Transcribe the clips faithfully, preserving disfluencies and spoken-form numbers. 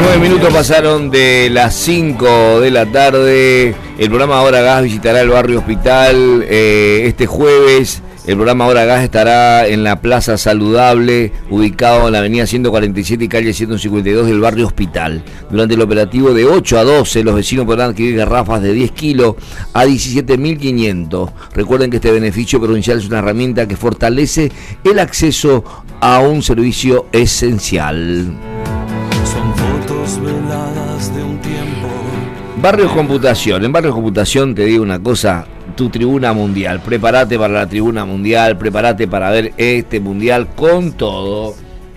Nueve minutos pasaron de las cinco de la tarde. El programa Hora Gas visitará el barrio Hospital eh, este jueves. El programa Hora Gas estará en la Plaza Saludable, ubicado en la avenida ciento cuarenta y siete y calle ciento cincuenta y dos del barrio Hospital. Durante el operativo de ocho a doce, los vecinos podrán adquirir garrafas de diez kilos a diecisiete mil quinientos. Recuerden que este beneficio provincial es una herramienta que fortalece el acceso a un servicio esencial. Son fotos veladas de un tiempo. Barrios Computación. En Barrios Computación te digo una cosa, tu tribuna mundial. Prepárate para la tribuna mundial, prepárate para ver este mundial con todo.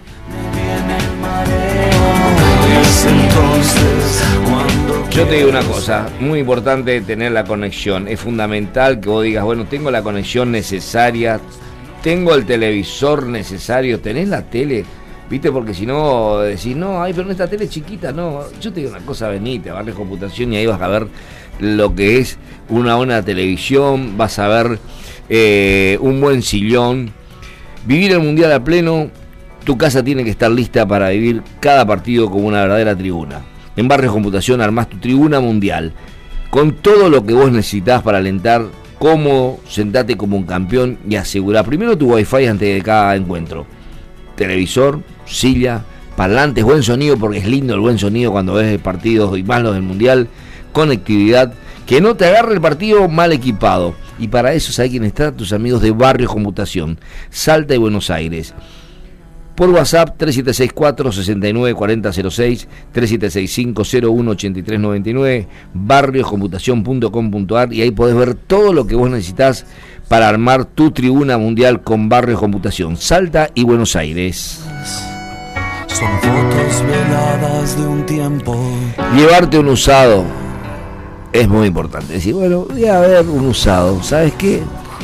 Yo te digo una cosa, muy importante tener la conexión. Es fundamental que vos digas, bueno, tengo la conexión necesaria, tengo el televisor necesario, tenés la tele. ¿Viste? Porque si no, decís, no, ay, pero esta tele es chiquita, no. Yo te digo una cosa, venite a Barrios Computación y ahí vas a ver lo que es una buena televisión, vas a ver eh, un buen sillón. Vivir el Mundial a pleno, tu casa tiene que estar lista para vivir cada partido como una verdadera tribuna. En Barrios Computación armás tu tribuna mundial, con todo lo que vos necesitás para alentar, cómodo, sentate como un campeón y asegurá primero tu wifi antes de cada encuentro. Televisor, silla, parlantes, buen sonido, porque es lindo el buen sonido cuando ves partidos y más los del Mundial, conectividad, que no te agarre el partido mal equipado. Y para eso, ¿sabes quién está? Tus amigos de Barrios Computación, Salta y Buenos Aires. Por WhatsApp, tres siete seis cuatro, seis nueve cuatro cero cero seis, tres siete seis cinco cero uno ocho tres nueve nueve, barrios computación punto com punto a r, y ahí podés ver todo lo que vos necesitas para armar tu tribuna mundial con Barrios Computación, Salta y Buenos Aires. Son fotos veladas de un tiempo. Llevarte un usado es muy importante. Decir, bueno, voy a ver un usado. ¿Sabes qué?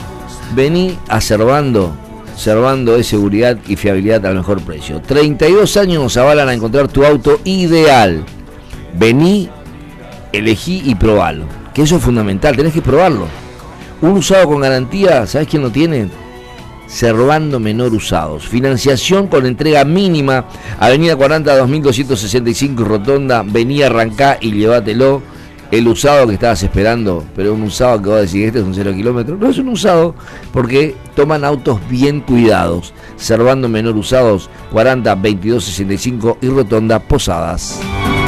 Vení a Servando, Servando de seguridad y fiabilidad al mejor precio. treinta y dos años nos avalan a encontrar tu auto ideal. Vení, elegí y probalo. Que eso es fundamental, tenés que probarlo. Un usado con garantía, ¿sabes quién lo tiene? Servando Menor Usados. Financiación con entrega mínima. Avenida cuarenta, dos mil doscientos sesenta y cinco y Rotonda. Vení, arrancá y llévatelo. El usado que estabas esperando, pero un usado que vos decís, este es un cero kilómetro. No es un usado, porque toman autos bien cuidados. Servando Menor Usados, cuarenta, veintidós sesenta y cinco y Rotonda, Posadas.